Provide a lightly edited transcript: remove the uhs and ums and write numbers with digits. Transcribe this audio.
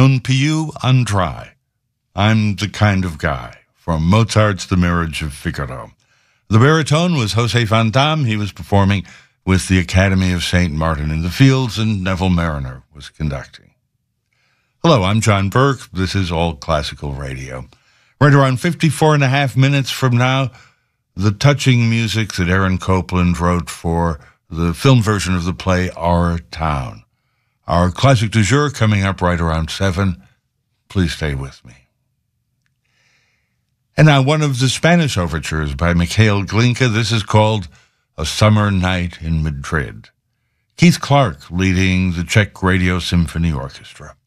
Non più andrai. I'm the kind of guy, from Mozart's The Marriage of Figaro. The baritone was Jose Van Damme. He was performing with the Academy of St. Martin in the Fields, and Neville Mariner was conducting. Hello, I'm John Burke. This is All Classical Radio. Right around 54 and a half minutes from now, the touching music that Aaron Copland wrote for the film version of the play Our Town. Our classic du jour coming up right around 7. Please stay with me. And now one of the Spanish overtures by Mikhail Glinka. This is called A Summer Night in Madrid. Keith Clark leading the Czech Radio Symphony Orchestra.